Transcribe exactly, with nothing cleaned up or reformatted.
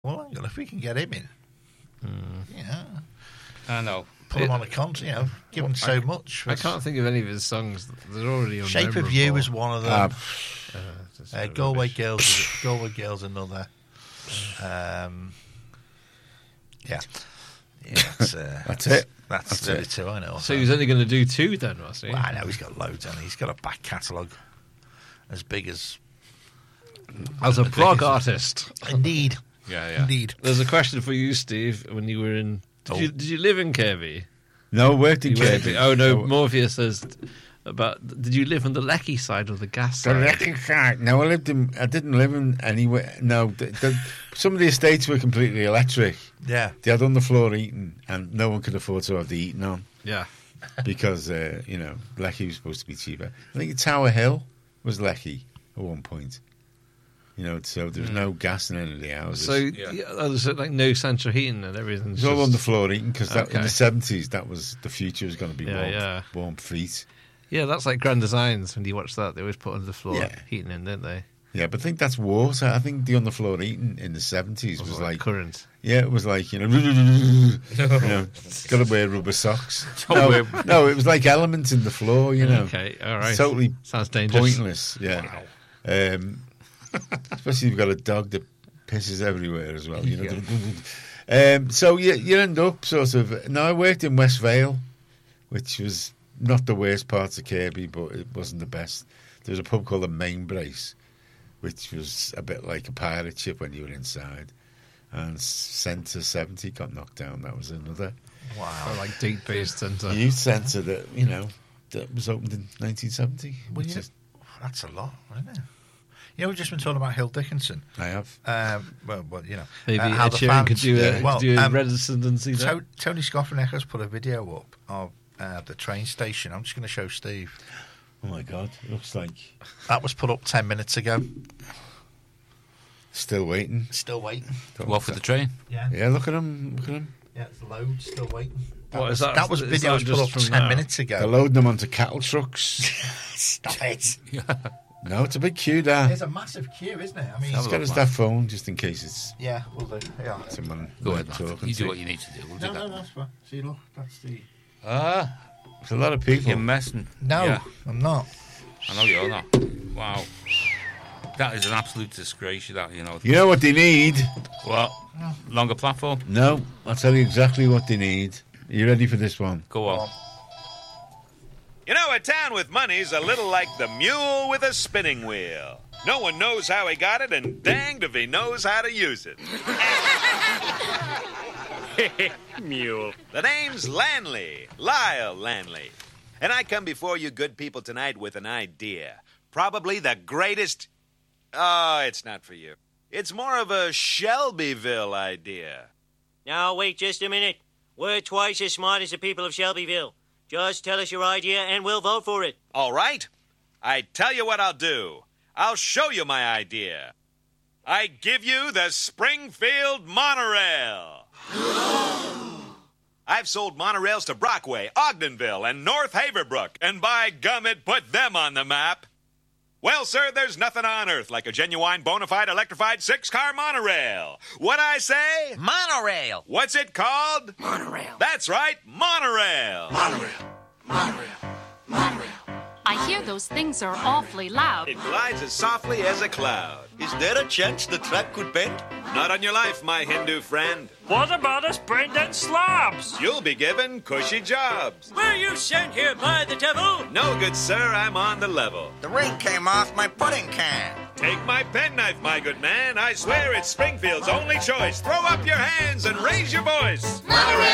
Well, hang on, if we can get him in, mm. yeah, I know. Put it, him on a contract, you know, give him so I, much. I can't think of any of his songs. They're already Shape of You is one of them. Uh, uh, uh, Galway Girls, is, Galway Girls, another. Um, yeah, yeah, that's, uh, that's it. That's, that's thirty-two. It. I know. So he's only going to do two then, was he? Well, I know he's got loads, and he? he's got a back catalogue as big as as a prog artist. Indeed. Yeah, yeah. Indeed. There's a question for you, Steve. When you were in, did, oh. you, did you live in Kirby? No, worked in Kirby. Oh no, Morpheus says about. Did you live on the Lecky side or the gas the side? The Lecky side. No, I lived in. I didn't live in anywhere. No, the, the, some of the estates were completely electric. Yeah, they had underfloor heating, and no one could afford to have the heating on. Yeah, because uh, you know Lecky was supposed to be cheaper. I think Tower Hill was Lecky at one point. You know, so there's mm. no gas in any of the houses. So yeah. Yeah, there's like no central heating and everything. It's all on the floor heating because okay. in the seventies that was the future was going to be yeah, warm, yeah. warm feet. Yeah, that's like Grand Designs. When you watch that, they always put under the floor yeah. heating in, didn't they? Yeah, but I think that's water. I think the underfloor heating in the seventies was, was like, like current. Yeah, it was like you know, you know, got to wear rubber socks. No, no, it was like elements in the floor. You know, okay, all right, totally sounds dangerous, pointless. Yeah. Wow. Um, especially if you've got a dog that pisses everywhere as well. You know. Yeah. um, so you you end up sort of. Now I worked in West Vale, which was not the worst parts of Kirby, but it wasn't the best. There was a pub called the Main Brace, which was a bit like a pirate ship when you were inside. And Centre seventy got knocked down. That was another. Wow. Or like Deep Based Centre. Youth Centre that you know that was opened in nineteen seventy. Well, yeah, is, that's a lot, isn't it? You know, we've just been talking about Hill Dickinson. I have. Um, well, well, you know. Maybe uh, how Ed Sheeran could do a, yeah. well, could do a um, residency there. To- Tony Scoffenecker's put a video up of uh, the train station. I'm just going to show Steve. Oh, my God. It looks like... That was put up ten minutes ago. Still waiting. Still waiting. Don't what, for the train? Yeah. Yeah, look at him. Look at him. Yeah, it's load. Still waiting. That what was, is that? That was video put up ten now? minutes ago. They're loading them onto cattle trucks. Stop it. No, it's a big queue there. There's a massive queue, isn't it? I mean, he's got us that phone just in case it's. Yeah, we'll do. Yeah. Someone Go ahead, talking. You do what you need to do. We'll no, do that. no, that's fine. See, look, that's the. Ah, there's a lot of people. You're messing. No, yeah. I'm not. I know you're not. Wow, that is an absolute disgrace. That you know. You know what they need? What? No. Longer platform? No, I'll tell you exactly what they need. Are you ready for this one? Go on. You know, a town with money's a little like the mule with a spinning wheel. No one knows how he got it, and danged if he knows how to use it. Mule. The name's Lanley, Lyle Lanley. And I come before you good people tonight with an idea. Probably the greatest... Oh, it's not for you. It's more of a Shelbyville idea. Now, wait just a minute. We're twice as smart as the people of Shelbyville. Just tell us your idea and we'll vote for it. All right. I tell you what I'll do. I'll show you my idea. I give you the Springfield Monorail. I've sold monorails to Brockway, Ogdenville, and North Haverbrook, and by gum, it put them on the map. Well, sir, there's nothing on earth like a genuine, bona fide, electrified six-car monorail. What I say? Monorail. What's it called? Monorail. That's right, monorail. Monorail. Monorail. Monorail. I hear those things are awfully loud. It glides as softly as a cloud. Is there a chance the track could bend? Not on your life, my Hindu friend. What about us Brendan slobs? You'll be given cushy jobs. Were you sent here by the devil? No, good sir, I'm on the level. The ring came off my pudding can. Take my penknife, my good man. I swear it's Springfield's only choice. Throw up your hands and raise your voice. Monorail!